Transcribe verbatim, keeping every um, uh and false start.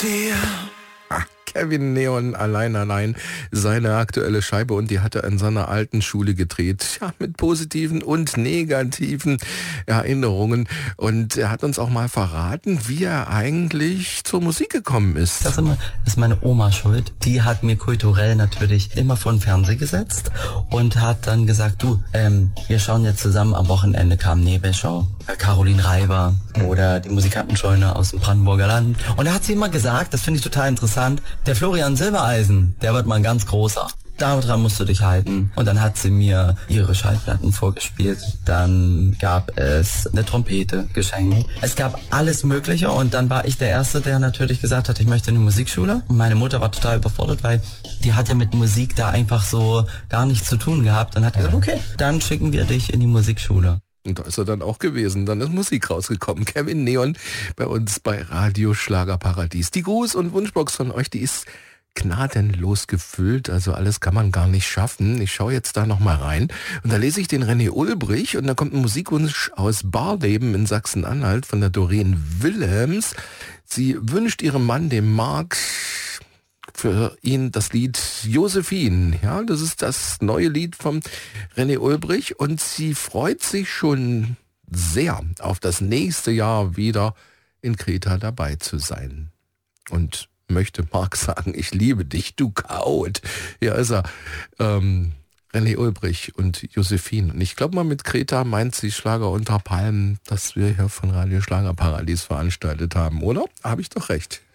dir. Kevin Neon, allein, allein, seine aktuelle Scheibe, und die hat er in seiner alten Schule gedreht, ja, mit positiven und negativen Erinnerungen, und er hat uns auch mal verraten, wie er eigentlich zur Musik gekommen ist. Das ist, immer, ist meine Oma schuld, die hat mir kulturell natürlich immer vor den Fernseher gesetzt und hat dann gesagt, du, ähm, wir schauen jetzt zusammen, am Wochenende kam Nebelschau, Caroline Reiber oder die Musikantenscheune aus dem Brandenburger Land, und da hat sie immer gesagt, das finde ich total interessant, der Florian Silbereisen, der wird mal ein ganz großer. Daran musst du dich halten. Und dann hat sie mir ihre Schallplatten vorgespielt. Dann gab es eine Trompete geschenkt. Es gab alles Mögliche, und dann war ich der Erste, der natürlich gesagt hat, ich möchte eine Musikschule. Und meine Mutter war total überfordert, weil die hat ja mit Musik da einfach so gar nichts zu tun gehabt. Und hat gesagt, okay, dann schicken wir dich in die Musikschule. Und da ist er dann auch gewesen. Dann ist Musik rausgekommen. Kevin Neon bei uns bei Radio Schlagerparadies. Die Gruß- und Wunschbox von euch, die ist gnadenlos gefüllt. Also alles kann man gar nicht schaffen. Ich schaue jetzt da nochmal rein. Und da lese ich den René Ulbrich. Und da kommt ein Musikwunsch aus Barleben in Sachsen-Anhalt von der Doreen Willems. Sie wünscht ihrem Mann, dem Marc, für ihn das Lied Josephine. Ja, das ist das neue Lied von René Ulbrich, und sie freut sich schon sehr auf das nächste Jahr wieder in Kreta dabei zu sein. Und möchte Marc sagen, ich liebe dich, du Kaut. Ja, ist er. Ähm, René Ulbrich und Josephine. Und ich glaube mal, mit Kreta meint sie Schlager unter Palmen, das wir hier von Radio Schlagerparadies veranstaltet haben, oder? Habe ich doch recht.